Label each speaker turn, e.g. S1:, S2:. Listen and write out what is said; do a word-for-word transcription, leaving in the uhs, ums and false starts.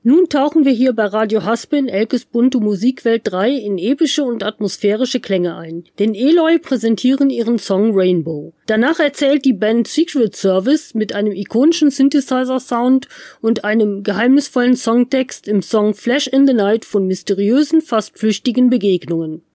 S1: Nun tauchen wir hier bei Radio Haspin Elkes bunte Musikwelt drei in epische und atmosphärische Klänge ein. Den Eloy präsentieren ihren Song Rainbow. Danach erzählt die Band Secret Service mit einem ikonischen Synthesizer-Sound und einem geheimnisvollen Songtext im Song Flash in the Night von mysteriösen, fast flüchtigen Begegnungen.